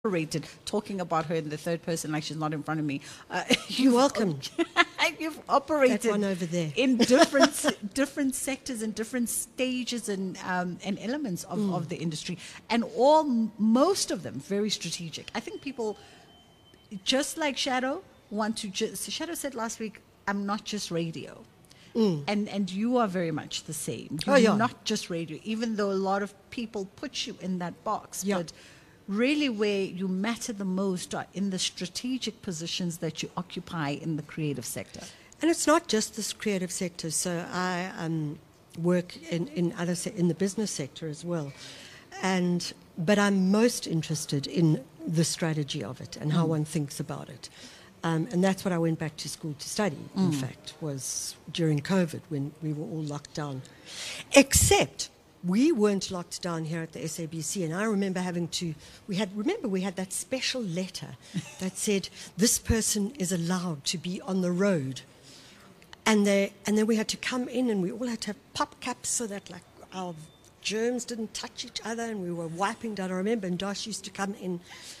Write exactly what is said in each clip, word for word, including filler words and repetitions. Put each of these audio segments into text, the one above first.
operated, talking about her in the third person like she's not in front of me. Uh, You're welcome. You've operated That one over there. in different different sectors and different stages and um, and elements of, Mm. of the industry, and all most of them very strategic. I think people, just like Shadow, want to just. Shadow said last week, "I'm not just radio." Mm. And and you are very much the same. You're Oh, yeah. not just radio, even though a lot of people put you in that box. Yeah. But really where you matter the most are in the strategic positions that you occupy in the creative sector. And it's not just this creative sector. So I um, work in, in other se- in the business sector as well. And but I'm most interested in the strategy of it and how Mm. one thinks about it. Um, and that's what I went back to school to study, in Mm. fact, was during COVID when we were all locked down. Except we weren't locked down here at the S A B C. And I remember having to, we had, remember we had that special letter that said, this person is allowed to be on the road. And, they, and then we had to come in and we all had to have pop caps so that like our germs didn't touch each other and we were wiping down. I remember and Dash used to come in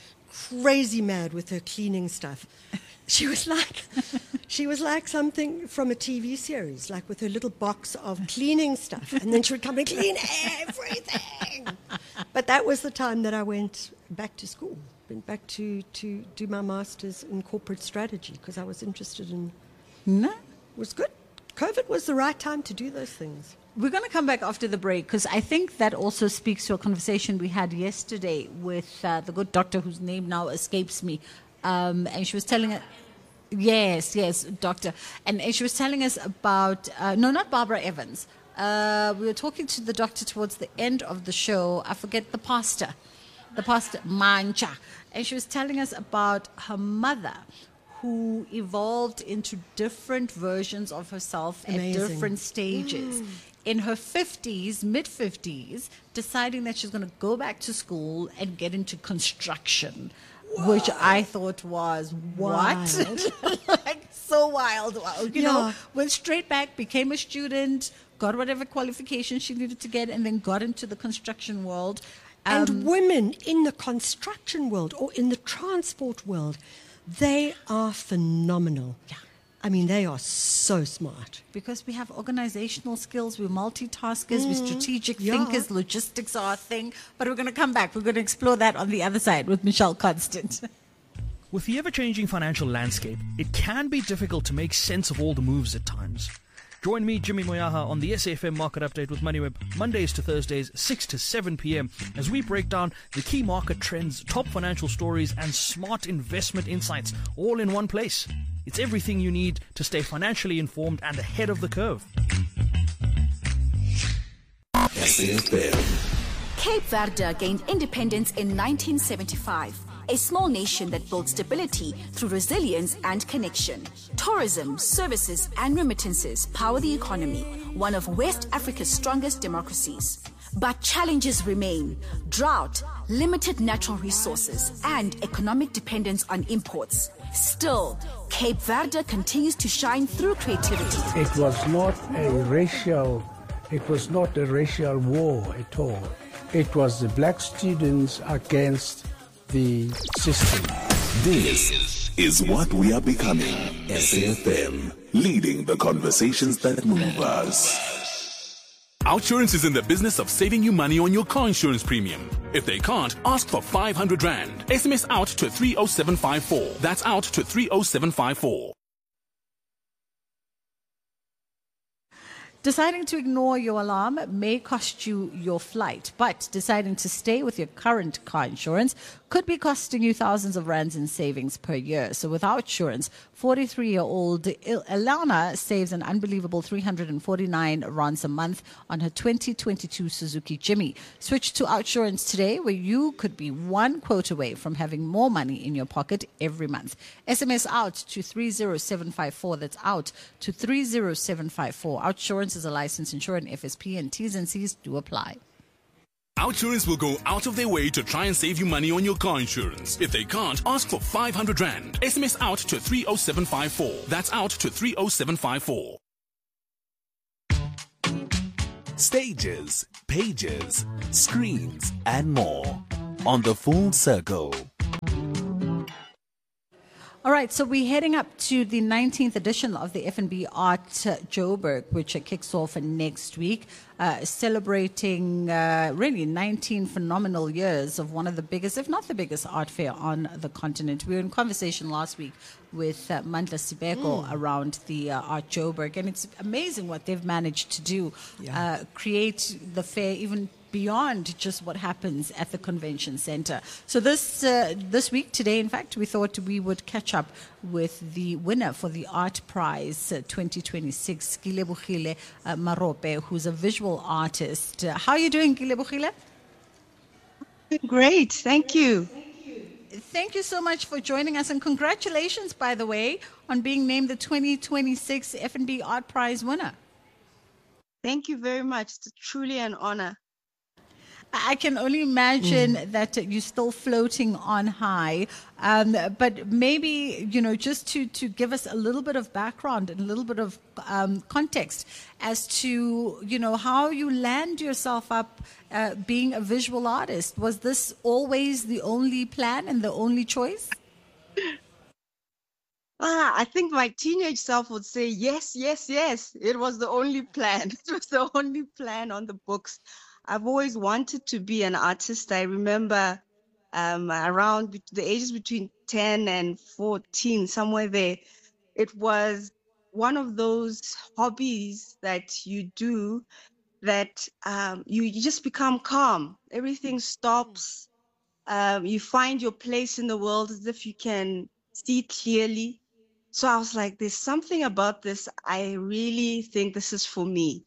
crazy mad with her cleaning stuff. She was like, she was like something from a T V series, like with her little box of cleaning stuff. And then she would come and clean everything. But that was the time that I went back to school, went back to, to do my master's in corporate strategy because I was interested in, No? it was good. COVID was the right time to do those things. We're going to come back after the break because I think that also speaks to a conversation we had yesterday with uh, the good doctor whose name now escapes me. Um, and she was telling us, yes, yes, doctor. And, and she was telling us about, uh, no, not Barbara Evans. Uh, we were talking to the doctor towards the end of the show. I forget the pastor, the pastor, Mancha. And she was telling us about her mother who evolved into different versions of herself Amazing. at different stages. Mm. In her fifties, mid-fifties, deciding that she's going to go back to school and get into construction, Whoa. Which I thought was, what? Like, so wild. You Yeah. know, went straight back, became a student, got whatever qualifications she needed to get, and then got into the construction world. And Um, women in the construction world or in the transport world, they are phenomenal. Yeah. I mean, they are so smart. Because we have organizational skills, we're multitaskers, we're strategic yeah. thinkers, logistics are a thing. But we're going to come back. We're going to explore that on the other side with Michelle Constant. With the ever-changing financial landscape, it can be difficult to make sense of all the moves at times. Join me, Jimmy Moyaha, on the S A F M Market Update with MoneyWeb, Mondays to Thursdays, six to seven p.m, as we break down the key market trends, top financial stories, and smart investment insights, all in one place. It's everything you need to stay financially informed and ahead of the curve. S A F M. Cape Verde gained independence in nineteen seventy-five. A small nation that built stability through resilience and connection. Tourism, services, and remittances power the economy, one of West Africa's strongest democracies. But challenges remain: drought, limited natural resources, and economic dependence on imports. Still, Cape Verde continues to shine through creativity. It was not a racial, it was not a racial war at all. It was the black students against the system. This is what we are becoming. S A F M, leading the conversations that move us. Outsurance is in the business of saving you money on your car insurance premium. If they can't, ask for five hundred rand. S M S out to three oh seven five four. That's out to three oh seven five four. Deciding to ignore your alarm may cost you your flight, but deciding to stay with your current car insurance could be costing you thousands of rands in savings per year. So with Outsurance, forty-three-year-old Ilana saves an unbelievable three hundred forty-nine rands a month on her twenty twenty-two Suzuki Jimmy. Switch to Outsurance today, where you could be one quote away from having more money in your pocket every month. S M S out to three oh seven five four. That's out to three oh seven five four. Outsurance is a licensed insurer and F S P, and T's and C's do apply. Outsurance will go out of their way to try and save you money on your car insurance. If they can't, ask for five hundred rand. S M S out to three oh seven five four. That's out to three oh seven five four. Stages, pages, screens, and more on The Full Circle. All right, so we're heading up to the nineteenth edition of the F N B Art uh, Joburg, which uh, kicks off next week, uh, celebrating uh, really nineteen phenomenal years of one of the biggest, if not the biggest, art fair on the continent. We were in conversation last week with uh, Mandla Sibeko mm. around the uh, Art Joburg, and it's amazing what they've managed to do, yeah. uh, create the fair even beyond just what happens at the convention center. So this uh, this week, today, in fact, we thought we would catch up with the winner for the Art Prize uh, twenty twenty-six, Gilebogile uh, Marope, who's a visual artist. Uh, how are you doing, Gilebogile? Great, thank you. Thank you so much for joining us, and congratulations, by the way, on being named the twenty twenty-six F N B Art Prize winner. Thank you very much. It's truly an honor. I can only imagine mm. that you're still floating on high. Um, but maybe, you know, just to, to give us a little bit of background and a little bit of um, context as to, you know, how you land yourself up uh, being a visual artist. Was this always the only plan and the only choice? Ah, I think my teenage self would say, yes, yes, yes. It was the only plan. It was the only plan on the books. I've always wanted to be an artist. I remember um, around the ages between ten and fourteen, somewhere there, it was one of those hobbies that you do that um, you, you just become calm. Everything stops. Um, you find your place in the world as if you can see clearly. So I was like, there's something about this. I really think this is for me.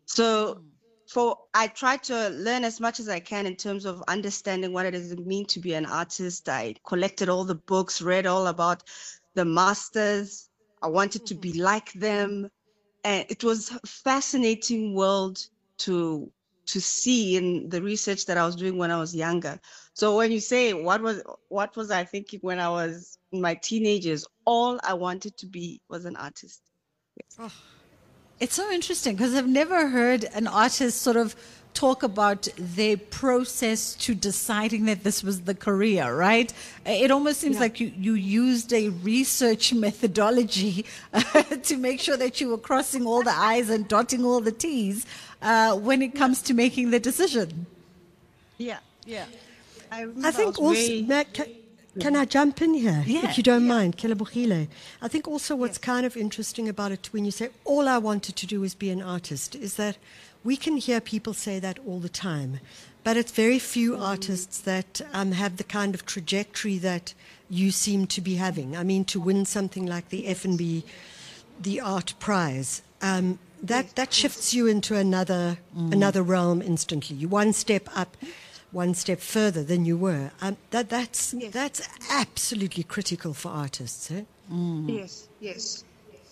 So For I try to learn as much as I can in terms of understanding what it does mean to be an artist. I collected all the books, read all about the masters. I wanted to be like them. And it was a fascinating world to to see in the research that I was doing when I was younger. So when you say what was what was I thinking when I was in my teenagers, all I wanted to be was an artist. Yes. Oh. It's so interesting because I've never heard an artist sort of talk about their process to deciding that this was the career, right? It almost seems yeah. like you, you used a research methodology uh, to make sure that you were crossing all the I's and dotting all the T's uh, when it comes to making the decision. Yeah, yeah. I, I think I also, very... Matt, can, can I jump in here, yeah, if you don't yeah. mind, Gilebogile? I think also what's yes. kind of interesting about it when you say, all I wanted to do was be an artist, is that we can hear people say that all the time, but it's very few mm. artists that um, have the kind of trajectory that you seem to be having. I mean, to win something like the F N B, the Art Prize, um, that, that shifts you into another mm. another realm instantly. You one step up, one step further than you were. Um, that that's yes. that's absolutely critical for artists. Eh? Mm. Yes, yes.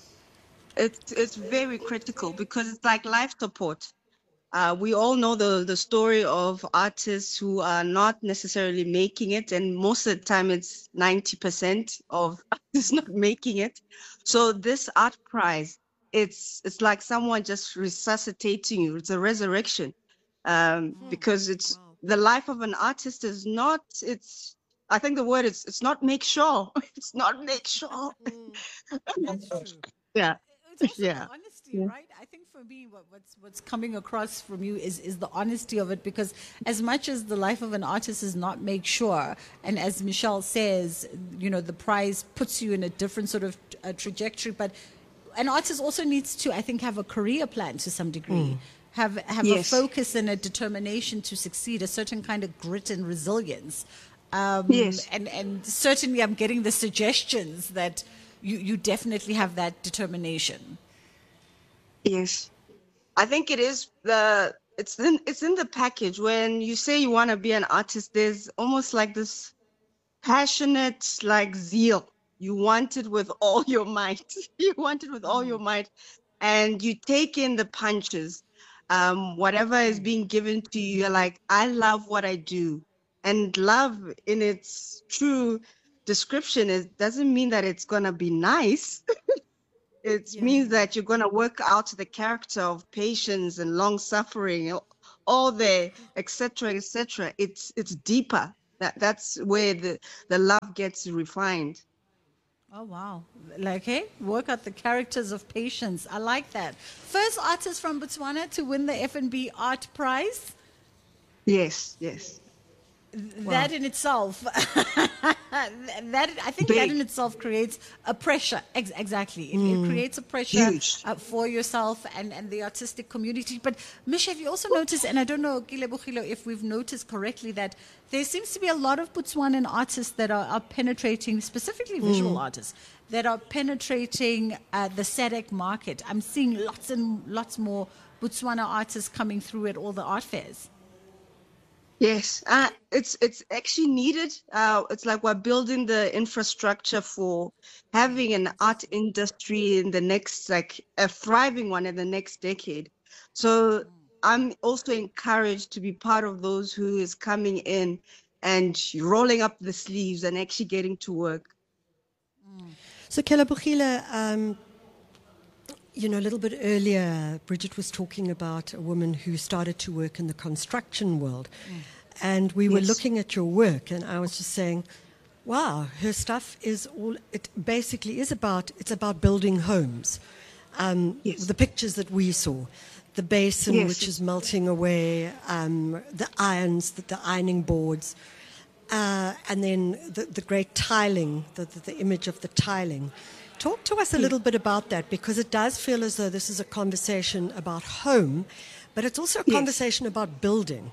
It's it's very critical because it's like life support. Uh, we all know the the story of artists who are not necessarily making it, and most of the time it's ninety percent of artists not making it. So this art prize, it's it's like someone just resuscitating you. It's a resurrection, um, mm. because it's. Wow. The life of an artist is not, it's, I think the word is, it's not make sure. It's not make sure. That's true. Yeah. It's also yeah. the honesty, yeah. right? I think for me, what, what's what's coming across from you is, is the honesty of it, because as much as the life of an artist is not make sure, and as Michelle says, you know, the prize puts you in a different sort of uh, trajectory, but an artist also needs to, I think, have a career plan to some degree. Mm. Have have yes. a focus and a determination to succeed, a certain kind of grit and resilience. Um, yes. And, and certainly I'm getting the suggestions that you, you definitely have that determination. Yes. I think it is the, it's in, it's in the package. When you say you want to be an artist, there's almost like this passionate, like zeal. You want it with all your might. You want it with all your might. And you take in the punches. Um, whatever is being given to you, you're like, I love what I do. And love in its true description is doesn't mean that it's going to be nice. It yeah. means that you're going to work out the character of patience and long suffering, all the et cetera, et cetera. It's it's deeper. That that's where the, the love gets refined. Oh, wow. Like, hey, work out the characters of patience. I like that. First artist from Botswana to win the F N B Art Prize. Yes, yes. That in itself, that I think Big. that in itself creates a pressure. Ex- exactly, it, Mm. it creates a pressure Huge. uh, for yourself and, and the artistic community. But Mish, have you also noticed? And I don't know, Kilebogilo, if we've noticed correctly that there seems to be a lot of Botswanan artists that are, are penetrating, specifically visual Mm. artists, that are penetrating uh, the S A D C market. I'm seeing lots and lots more Botswana artists coming through at all the art fairs. Yes, uh, it's it's actually needed. Uh, it's like we're building the infrastructure for having an art industry in the next, like a thriving one in the next decade. So I'm also encouraged to be part of those who is coming in and rolling up the sleeves and actually getting to work. So, Kelabogile, um, you know, a little bit earlier, Bridget was talking about a woman who started to work in the construction world. Mm. And we were Yes. looking at your work, and I was just saying, wow, her stuff is all, it basically is about, it's about building homes. Um, Yes. The pictures that we saw, the basin Yes. which is melting away, um, the irons, the, the ironing boards, uh, and then the, the great tiling, the, the, the image of the tiling. Talk to us a little bit about that, because it does feel as though this is a conversation about home, but it's also a Yes. conversation about building.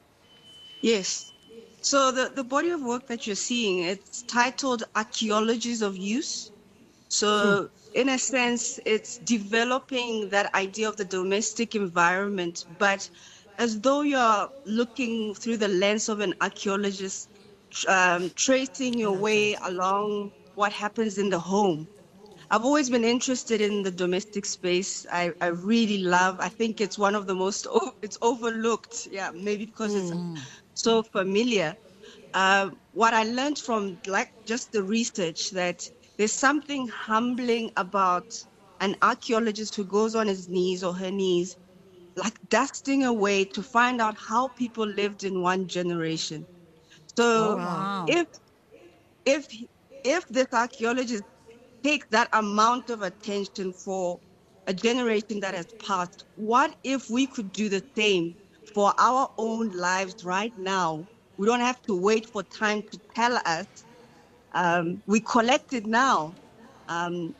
Yes. So the, the body of work that you're seeing, it's titled Archaeologies of Use. So in a sense, it's developing that idea of the domestic environment, but as though you're looking through the lens of an archaeologist, um, tracing your way along what happens in the home. I've always been interested in the domestic space. I, I really love, I think it's one of the most, o- it's overlooked. Yeah, maybe because it's so familiar. Uh, what I learned from like just the research, that there's something humbling about an archaeologist who goes on his knees or her knees, like dusting away to find out how people lived in one generation. So Oh, wow. if if if this archaeologist takes that amount of attention for a generation that has passed, what if we could do the same for our own lives right now? We don't have to wait for time to tell us. Um, we collect it now, um,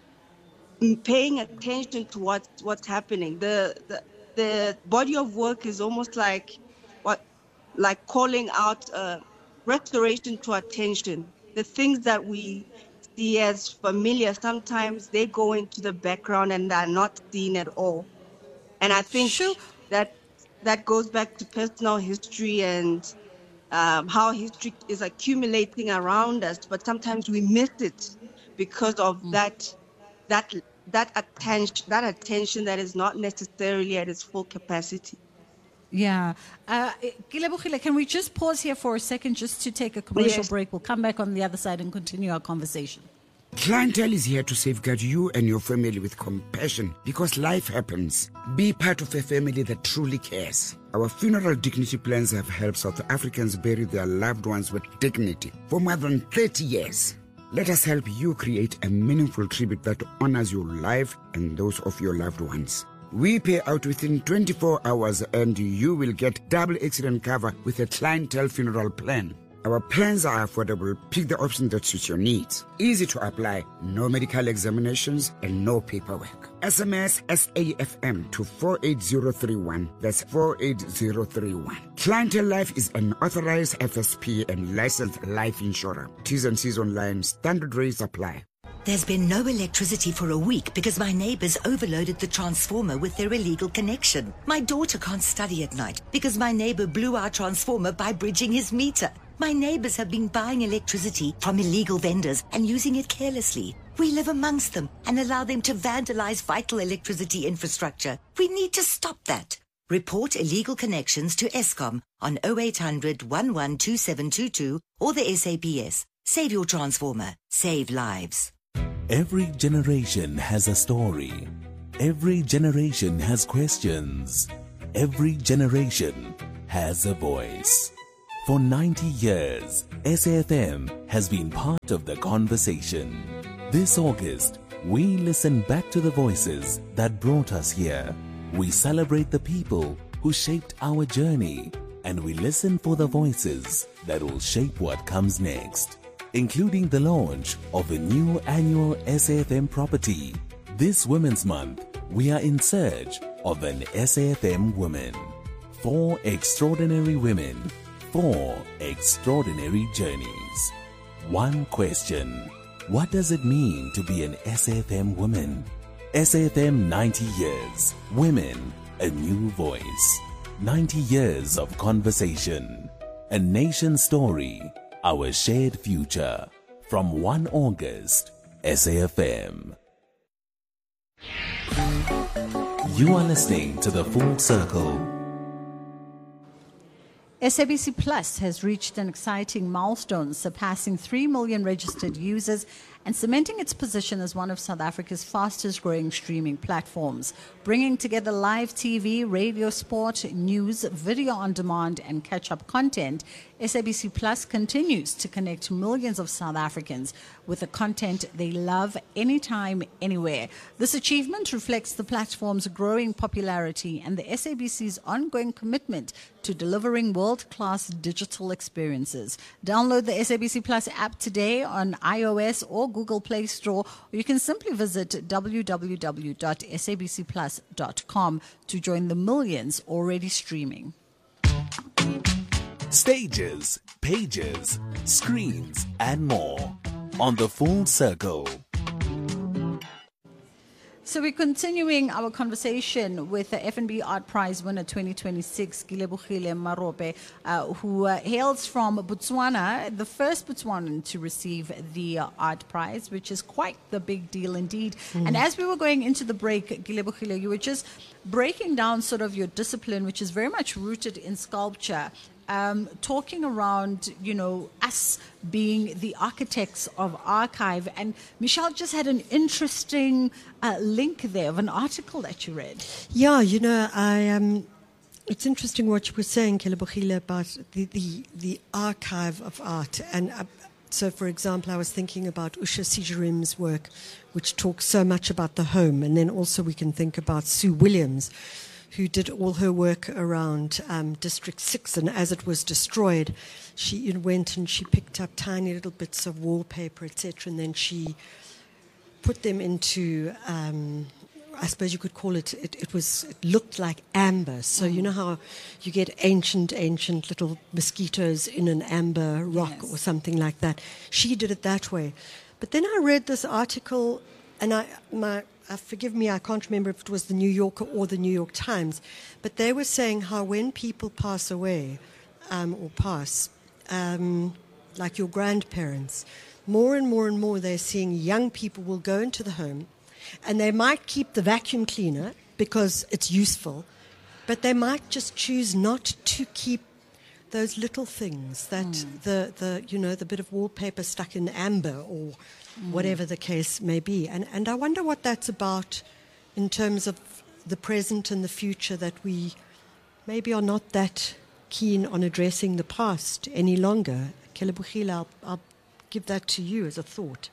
paying attention to what, what's happening. The, the the body of work is almost like what, like calling out uh, restoration to attention. The things that we see as familiar, sometimes they go into the background and are not seen at all. And I think Sure. that that goes back to personal history and um, how history is accumulating around us, but sometimes we miss it because of that that that attention that attention that is not necessarily at its full capacity. Yeah. Uh, Kilebogile, can we just pause here for a second just to take a commercial Yes. break? We'll come back on the other side and continue our conversation. Clientele is here to safeguard you and your family with compassion because life happens. Be part of a family that truly cares. Our funeral dignity plans have helped South Africans bury their loved ones with dignity for more than thirty years. Let us help you create a meaningful tribute that honors your life and those of your loved ones. We pay out within twenty-four hours and you will get double accident cover with a clientele funeral plan. Our plans are affordable. Pick the option that suits your needs. Easy to apply, no medical examinations and no paperwork. S M S S A F M to four eight zero three one. That's four eight zero three one. Clientele Life is an authorized F S P and licensed life insurer. T's and C's online. Standard rates apply. There's been no electricity for a week because my neighbors overloaded the transformer with their illegal connection. My daughter can't study at night because my neighbor blew our transformer by bridging his meter. My neighbors have been buying electricity from illegal vendors and using it carelessly. We live amongst them and allow them to vandalize vital electricity infrastructure. We need to stop that. Report illegal connections to Eskom on oh eight hundred, one one two seven two two or the S A P S. Save your transformer. Save lives. Every generation has a story. Every generation has questions. Every generation has a voice. For ninety years, S A F M has been part of the conversation. This August, we listen back to the voices that brought us here. We celebrate the people who shaped our journey, and we listen for the voices that will shape what comes next, including the launch of a new annual S A F M property. This Women's Month, we are in search of an S A F M woman. Four extraordinary women, four extraordinary journeys. One question: what does it mean to be an S A F M woman? S A F M ninety years. Women, a new voice. ninety years of conversation. A nation story. Our shared future. From first of August, S A F M. You are listening to The Full Circle. S A B C Plus has reached an exciting milestone, surpassing three million registered users and cementing its position as one of South Africa's fastest growing streaming platforms, bringing together live T V, radio, sport, news, video on demand, and catch-up content. S A B C Plus continues to connect millions of South Africans with the content they love anytime, anywhere. This achievement reflects the platform's growing popularity and the S A B C's ongoing commitment to delivering world-class digital experiences. Download the S A B C Plus app today on iOS or Google Play Store, or you can simply visit w w w dot s a b c plus dot com to join the millions already streaming. Stages, pages, screens, and more on The Full Circle. So we're continuing our conversation with the F N B Art Prize winner twenty twenty-six, Gilebogile Marope, uh, who uh, hails from Botswana, the first Botswanan to receive the uh, Art Prize, which is quite the big deal indeed. Mm. And as we were going into the break, Gilebogile, you were just breaking down sort of your discipline, which is very much rooted in sculpture. Um, talking around, you know, us being the architects of archive. And Michelle just had an interesting uh, link there of an article that you read. Yeah, you know, I um, it's interesting what you were saying, Gilebogile, about the, the, the archive of art. And uh, so, for example, I was thinking about Usha Sijarim's work, which talks so much about the home. And then also we can think about Sue Williams, who did all her work around um, District six, and as it was destroyed, she you know, went and she picked up tiny little bits of wallpaper, et cetera, and then she put them into, um, I suppose you could call it, it, it was, it looked like amber. So mm. you know how you get ancient, ancient little mosquitoes in an amber rock yes. or something like that. She did it that way. But then I read this article, and I my... Uh, forgive me, I can't remember if it was the New Yorker or the New York Times, but they were saying how when people pass away um, or pass, um, like your grandparents, more and more and more they're seeing young people will go into the home and they might keep the vacuum cleaner because it's useful, but they might just choose not to keep those little things that mm. the, the, you know, the bit of wallpaper stuck in amber or mm. whatever the case may be. And, and I wonder what that's about in terms of the present and the future, that we maybe are not that keen on addressing the past any longer. Gilebogile, I'll, I'll give that to you as a thought.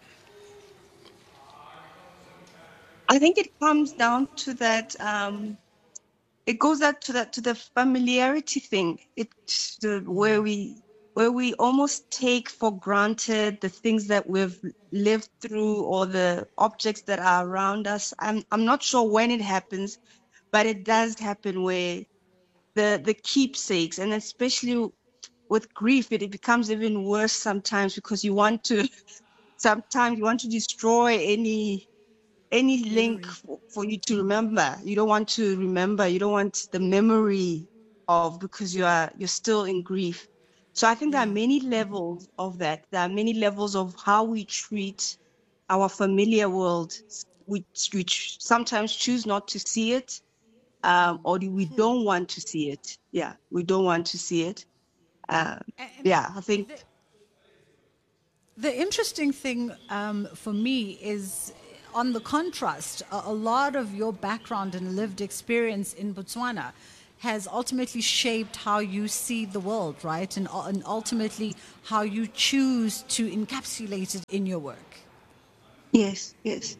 I think it comes down to that... Um, It goes out to that to the familiarity thing. It the, where we where we almost take for granted the things that we've lived through or the objects that are around us. I'm I'm not sure when it happens, but it does happen where the the keepsakes, and especially with grief, it, it becomes even worse sometimes because you want to sometimes you want to destroy any. any link for, for you to remember. You don't want to remember, you don't want the memory of, because you are you're still in grief. So I think there are many levels of that. There are many levels of how we treat our familiar world. We, we sometimes choose not to see it, um, or we don't want to see it. Yeah, we don't want to see it. Um, yeah, I think. The, the interesting thing um, for me is, on the contrast, a, a lot of your background and lived experience in Botswana has ultimately shaped how you see the world, right? And, and ultimately how you choose to encapsulate it in your work. Yes, yes,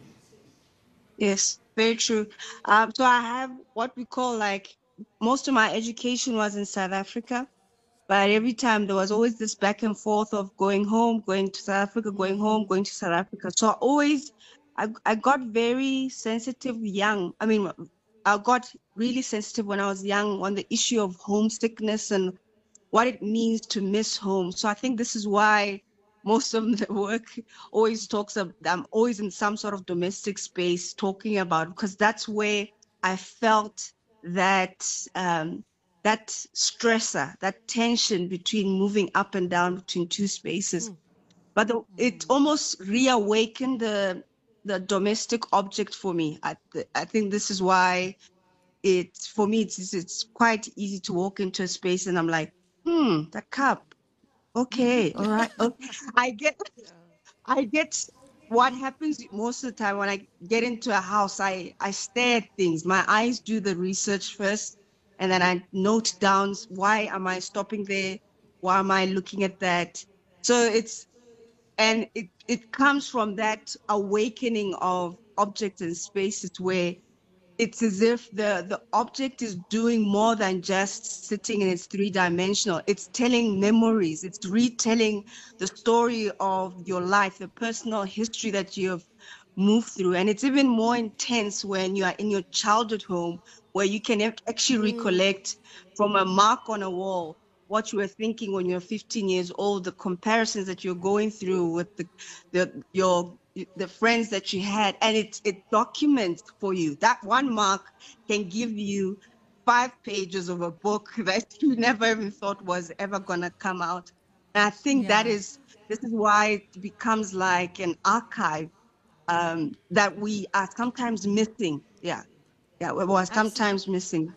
yes, very true. Um, so I have what we call like most of my education was in South Africa, but every time there was always this back and forth of going home, going to South Africa, going home, going to South Africa. So I always, I, I got very sensitive young. I mean, I got really sensitive when I was young on the issue of homesickness and what it means to miss home. So I think this is why most of the work always talks of, I'm always in some sort of domestic space talking about, because that's where I felt that um, that stressor, that tension between moving up and down between two spaces. But the, it almost reawakened the the domestic object for me. I, I think this is why it, for me, it's, it's quite easy to walk into a space and I'm like, hmm, the cup. Okay, all right. Okay. I get, I get what happens most of the time when I get into a house, I, I stare at things. My eyes do the research first, and then I note down, why am I stopping there? Why am I looking at that? So it's, and it, it comes from that awakening of objects and spaces where it's as if the, the object is doing more than just sitting in its three-dimensional. It's telling memories. It's retelling the story of your life, the personal history that you have moved through. And it's even more intense when you are in your childhood home, where you can actually recollect from a mark on a wall what you were thinking when you're fifteen years old, the comparisons that you're going through with the, the your the friends that you had, and it it documents for you. That one mark can give you five pages of a book that you never even thought was ever gonna come out. And I think Yeah. that is this is why it becomes like an archive um, that we are sometimes missing. Yeah, yeah, we are sometimes missing.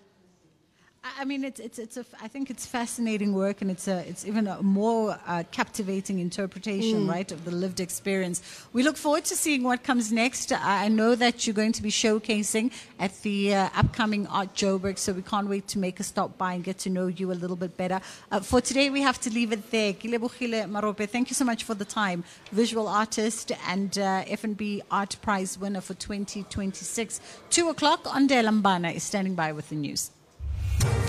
I mean, it's it's it's a. I think it's fascinating work, and it's a it's even a more uh, captivating interpretation, Mm. right, of the lived experience. We look forward to seeing what comes next. I I know that you're going to be showcasing at the uh, upcoming Art Joburg, so we can't wait to make a stop by and get to know you a little bit better. Uh, for today, we have to leave it there. Kilebogile Marope, thank you so much for the time. Visual artist and uh, F and B Art Prize winner for twenty twenty-six. Two o'clock. Ondela Mbana is standing by with the news.